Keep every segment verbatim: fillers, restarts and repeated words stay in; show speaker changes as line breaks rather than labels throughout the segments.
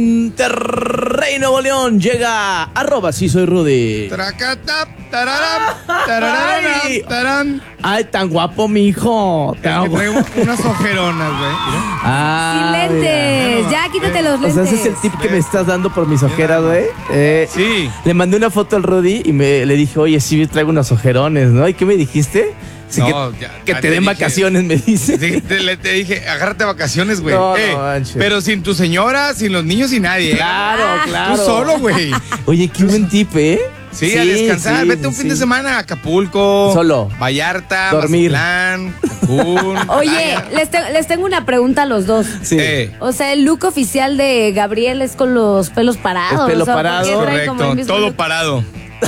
Monterrey, Nuevo León, llega arroba sí soy Rudy.
Tracata, tararam, tarararam,
Ay.
taram.
Ay, tan guapo, mijo.
Es que traigo unas ojeronas, güey.
Ah,
Sin lentes.
mira.
Ya, quítate los
O
lentes.
sea, ese es el tip que me estás dando por mis ojeras, güey. Eh,
Sí.
Le mandé una foto al Rudy y me, le dije, oye, sí, traigo unos ojerones, ¿no? ¿Y qué me dijiste? Sí,
No,
que,
ya-
que
ya
te
te
den
dije.
vacaciones, me dice.
Te, te- le- te dije, agárrate vacaciones, güey.
No,
Eh,
no manches.
pero sin tu señora, sin los niños, sin nadie. ¿eh?
Claro, claro.
Tú solo, güey.
Oye, qué buen tip, ¿eh?
Sí, a descansar.
sí,
Vete un fin
sí.
de semana a Acapulco.
Solo.
Vallarta,
Dormir.
Mazatlán, Cancún.
Oye,
playa.
les, te- les tengo una pregunta a los dos.
Sí.
Eh,
O sea, el look oficial de Gabriel es con los pelos parados.
Es pelo
o sea, ¿por qué
parado.
trae como el
correcto,
mismo
todo
look?
parado.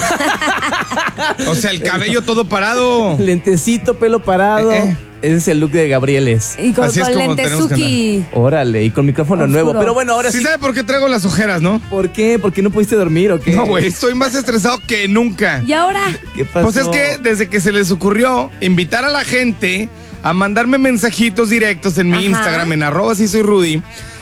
O sea, el cabello todo parado.
Lentecito, pelo parado.
Eh, eh.
Ese es el look de Gabrieles.
Y con,
Así es
con
como tenemos que
lentezuki.
Órale, y con micrófono
Oscuro.
nuevo. Pero bueno, ahora sí.
¿Sí sabe por qué traigo las ojeras, no?
¿Por qué? ¿Por qué no pudiste dormir o qué?
No, güey, estoy más estresado que nunca.
¿Y ahora?
¿Qué pasó?
Pues es que desde que se les ocurrió invitar a la gente a mandarme mensajitos directos en mi
Ajá.
Instagram, en arroba sí soy Rudy,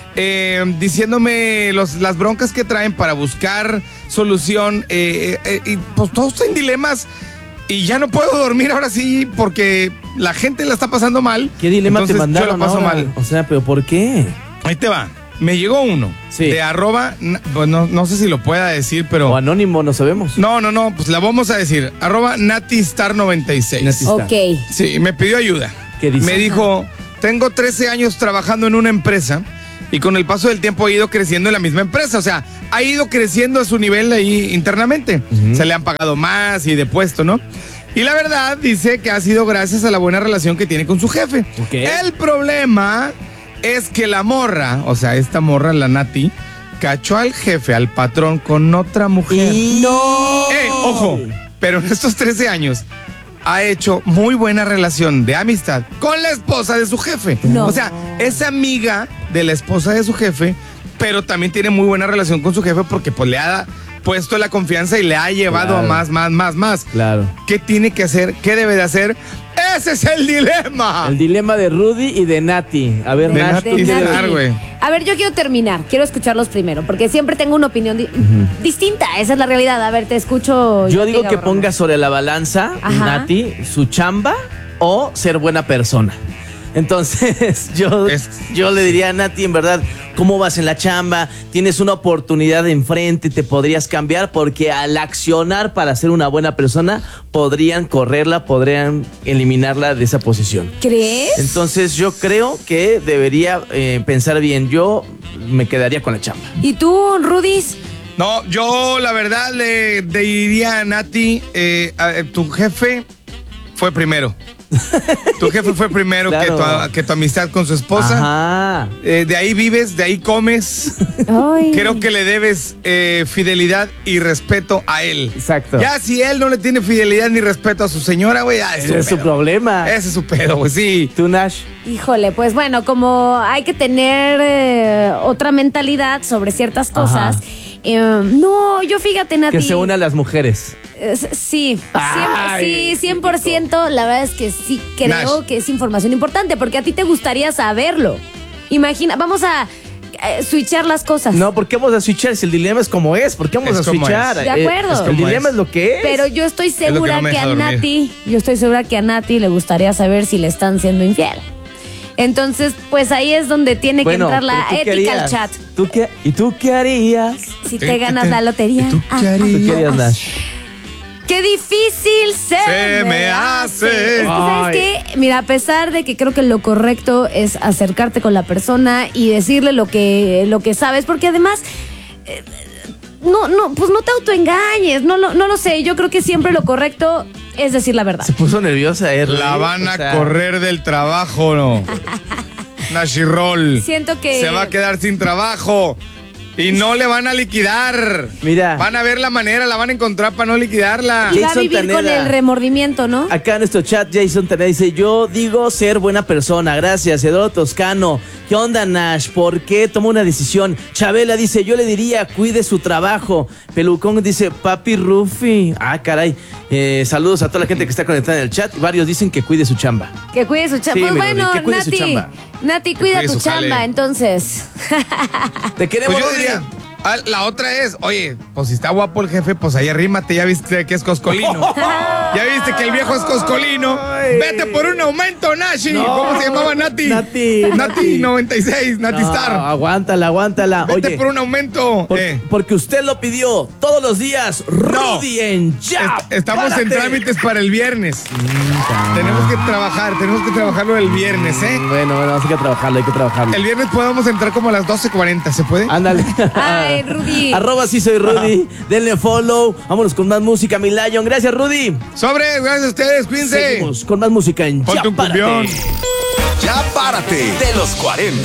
eh, diciéndome los, las broncas que traen para buscar solución. eh, eh, y pues todos están en dilemas y ya no puedo dormir ahora sí porque la gente la está pasando mal.
¿Qué dilema
Entonces,
te mandaron
yo la paso
ahora?
mal.
O sea, ¿pero por qué?
Ahí te va. Me llegó uno
Sí.
de arroba, na- pues no, no sé si lo pueda decir, pero...
O anónimo, no sabemos.
No, no, no, pues la vamos a decir. Arroba Natistar noventa y seis.
Nati-
Ok.
Sí, me pidió ayuda.
¿Qué dice?
Me dijo, tengo trece años trabajando en una empresa y con el paso del tiempo ha ido creciendo en la misma empresa. O sea, ha ido creciendo a su nivel ahí internamente.
Ujú.
Se le han pagado más y de puesto, ¿no? Y la verdad dice que ha sido gracias a la buena relación que tiene con su jefe.
Ok.
El problema es que la morra, o sea, esta morra, la Nati, cachó al jefe, al patrón, con otra mujer.
Y...
¡No!
Eh, ojo, pero en estos trece años ha hecho muy buena relación de amistad con la esposa de su jefe.
No.
O sea, es amiga de la esposa de su jefe, pero también tiene muy buena relación con su jefe porque pues le ha puesto la confianza y le ha llevado
Claro.
a más, más, más, más.
Claro.
¿Qué tiene que hacer? ¿Qué debe de hacer? ¡Ese es el dilema!
El dilema de Rudy y de Nati. A ver,
De
Nash,
Nati
¿tú
y
qué
de
le-
Nar, güey.
A ver, yo quiero terminar. Quiero escucharlos primero, porque siempre tengo una opinión di- distinta. Esa es la realidad. A ver, te escucho.
Yo
ti,
digo que
Gabriel.
ponga sobre la balanza,
Ajá.
Nati, su chamba o ser buena persona. Entonces, yo,
Es-
yo le diría a Nati, en verdad, ¿cómo vas en la chamba? Tienes una oportunidad enfrente, te podrías cambiar, porque al accionar para ser una buena persona, podrían correrla, podrían eliminarla de esa posición.
¿Crees?
Entonces, yo creo que debería eh, pensar bien. Yo me quedaría con la chamba.
¿Y tú, Rudis?
No, yo la verdad le, le diría a Nati, eh, a- eh, tu jefe fue primero. Tu jefe fue primero
Claro.
que, tu, que tu amistad con su esposa.
Ajá.
Eh, de ahí vives, de ahí comes.
Ay.
Creo que le debes eh, fidelidad y respeto a él.
Exacto.
Ya si él no le tiene fidelidad ni respeto a su señora, güey, ya es
Ese es su
pedo.
problema.
Ese es su pedo, güey, sí.
¿Tú, Nash?
Híjole, pues bueno, como hay que tener eh, otra mentalidad sobre ciertas cosas.
Ajá.
eh, no, yo fíjate, Nati.
Que se una a las mujeres.
Eh, sí,
Ay,
cien, sí, cien por ciento. La verdad es que sí creo
Nash.
que es información importante porque a ti te gustaría saberlo. Imagina, vamos a eh, switchar las cosas.
No, ¿por qué vamos a switchar? Si el dilema es como es, ¿por qué vamos
Es
a
como
switchar?
es. De acuerdo. Es
el
como
dilema
es.
es lo que es.
Pero yo estoy
lo que
segura
no me
que,
deja
a
dormir.
Nati, yo estoy segura que a Nati le gustaría saber si le están siendo infiel. Entonces, pues ahí es donde tiene
Bueno,
que entrar la
pero ¿tú qué
ética al
harías?
chat.
¿Tú qué, ¿Y tú qué harías?
Si te ganas la lotería.
¿Y tú
Ah,
qué
ah,
¿Tú qué harías, Nash?
¡Qué difícil se,
Se me hace.
Es que, ¿sabes
Ay.
qué? Mira, a pesar de que creo que lo correcto es acercarte con la persona y decirle lo que, lo que sabes, porque además, eh, no, no, pues no te autoengañes, no, lo- no lo sé. Yo creo que siempre lo correcto es decir la verdad.
Se puso nerviosa, ¿eh?
La
Rudy?
van a
O sea,
correr del trabajo, ¿no? Nashirol.
Siento que-
Se va a quedar sin trabajo. Y no le van a liquidar.
Mira.
Van a ver la manera, la van a encontrar para no liquidarla.
Y va a
Jason
vivir con
Taneda.
el remordimiento, ¿no?
Acá en nuestro chat, Jason Taneda dice: yo digo ser buena persona, gracias. Eduardo Toscano, ¿qué onda, Nash? ¿Por qué toma una decisión? Chabela dice: yo le diría, cuide su trabajo. Pelucón dice: papi Rufi. Ah, caray. Eh, saludos a toda la gente que está conectada en el chat. Varios dicen que cuide su chamba.
Que cuide su chamba.
Sí,
pues
mi Rodi,
bueno,
que cuide su
Nati,
chamba.
Nati,
Que
cuida
cuide
tu
su jale.
chamba, entonces.
Te queremos,
Pues yo
Rudy.
todavía. Ah, la otra es, oye, pues si está guapo el jefe, pues ahí arrímate, ya viste que es coscolino. Ya viste que el viejo es coscolino.
Ay.
Vete por un aumento, Nashi.
No.
¿Cómo se llamaba Nati?
Nati,
Nati
Nati.
noventa y seis, Nati
No,
Star.
aguántala, aguántala.
Vete
Oye,
por un aumento.
por-
eh.
porque usted lo pidió todos los días. Rudy en ya.
Est- estamos en
Párate.
trámites para el viernes.
Mm,
Tenemos que trabajar, tenemos que trabajarlo el viernes, ¿eh?
Bueno, bueno, hay que trabajarlo, hay que trabajarlo.
El viernes podemos entrar como a las doce cuarenta, ¿se puede?
Ándale.
Ay, Rudy.
Arroba sí soy Rudy. Denle follow. Vámonos con más música, mi Lion. Gracias, Rudy.
Sobre, gracias a ustedes, cuídense.
Seguimos con más música en
Ponte
Ya
un
Párate.
cumbión.
Ya párate de los cuarenta.